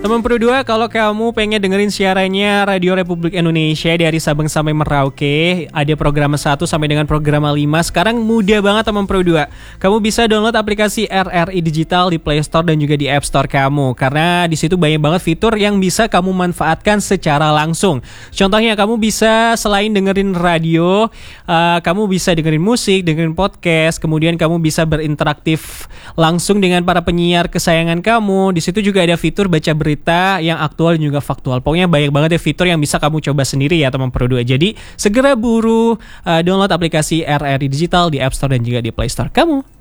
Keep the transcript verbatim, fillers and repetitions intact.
Teman Pro dua, kalau kamu pengen dengerin siarannya Radio Republik Indonesia dari Sabang sampai Merauke, ada program satu sampai dengan program lima. Sekarang mudah banget teman Pro dua. Kamu bisa download aplikasi R R I Digital di Play Store dan juga di App Store kamu. Karena di situ banyak banget fitur yang bisa kamu manfaatkan secara langsung. Contohnya kamu bisa selain dengerin radio, uh, kamu bisa dengerin musik, dengerin podcast, kemudian kamu bisa berinteraktif langsung dengan para penyiar kesayangan kamu. Di situ juga ada fitur baca berita yang aktual dan juga faktual. Pokoknya banyak banget ya fitur yang bisa kamu coba sendiri ya teman Pro dua. Jadi segera buru uh, download aplikasi R R I Digital di App Store dan juga di Play Store kamu.